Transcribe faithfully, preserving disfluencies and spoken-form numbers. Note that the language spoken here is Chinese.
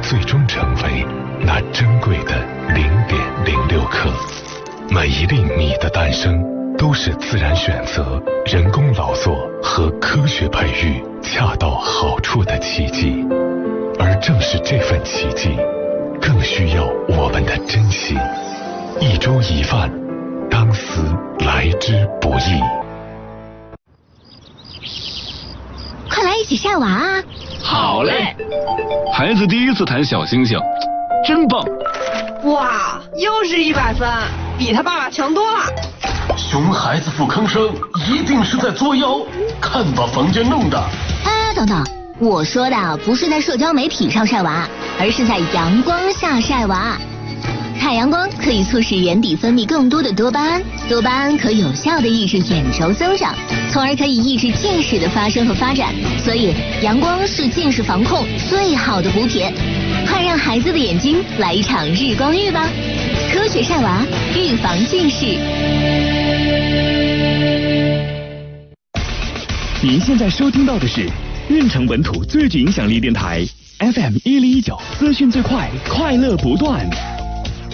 最终成为那珍贵的零点零六克。每一粒米的诞生都是自然选择、人工劳作和科学培育恰到好处的奇迹，而正是这份奇迹更需要我们的珍惜。一粥一饭，当思来之不易。 快来一起晒娃啊！ 好嘞！孩子第一次弹小星星，真棒！ 哇，又是一百分，比他爸爸强多了。 熊孩子傅吭声，一定是在作妖，看把房间弄的。 哎，等等，我说的不是在社交媒体上晒娃，而是在阳光下晒娃。太阳光可以促使眼底分泌更多的多巴胺，多巴胺可有效的抑制眼轴增长，从而可以抑制近视的发生和发展。所以，阳光是近视防控最好的补品。快让孩子的眼睛来一场日光浴吧！科学晒娃，预防近视。 您现在收听到的是运城本土最具影响力电台 F M 一零一九，资讯最快，快乐不断。